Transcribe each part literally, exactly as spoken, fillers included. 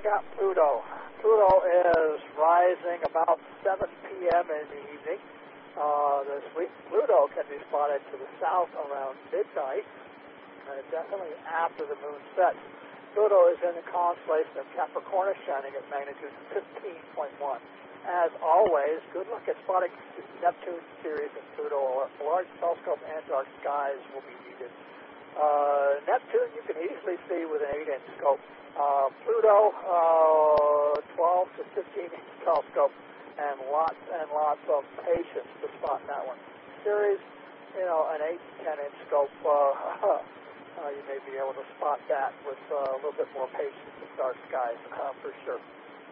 got Pluto. Pluto is rising about seven p.m. in the evening uh, this week. Pluto can be spotted to the south around midnight, uh, definitely after the moon sets. Pluto is in the constellation of Capricornus, shining at magnitude fifteen point one. As always, good luck at spotting Neptune, Ceres, and Pluto. A large telescope and dark skies will be needed. Uh, Neptune you can easily see with an eight-inch scope. Uh, Pluto, uh, twelve to fifteen inch telescope, and lots and lots of patience to spot that one. Ceres, you know, an eight to ten inch scope. Uh, uh, you may be able to spot that with uh, a little bit more patience with dark skies, uh, for sure.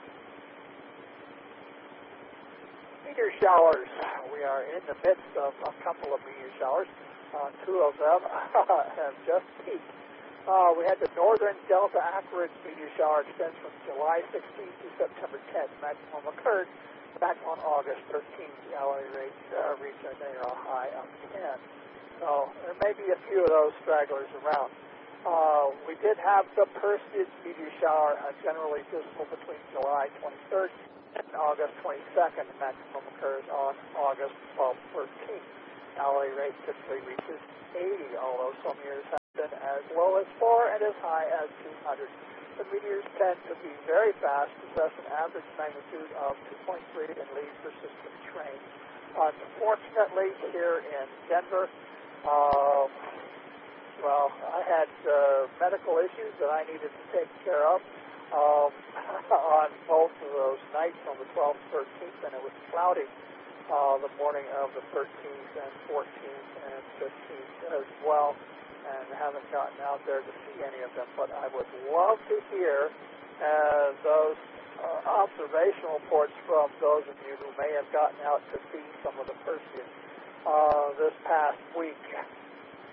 Meteor showers. We are in the midst of a couple of meteor showers. Uh, two of them have just peaked. Uh, we had the northern Delta Aquarids meteor shower extends from July sixteenth to September tenth. Maximum occurred back on August thirteenth. The hourly rate uh, reached a high of ten. So there may be a few of those stragglers around. Uh, we did have the Perseid meteor shower, uh, generally visible between July twenty-third and August twenty-second. The maximum occurs on August twelfth, thirteenth. Hourly rate typically reaches eighty, although some years have been as low as four and as high as two hundred. The meteors tend to be very fast, possess an average magnitude of two point three, and leave persistent trains. Unfortunately, here in Denver, uh, well, I had uh, medical issues that I needed to take care of um, on both of those nights, on the twelfth, thirteenth, and it was cloudy uh, the morning of the thirteenth and fourteenth and fifteenth as well, and haven't gotten out there to see any of them, but I would love to hear uh, those uh, observational reports from those of you who may have gotten out to see some of the Perseid uh, this past week.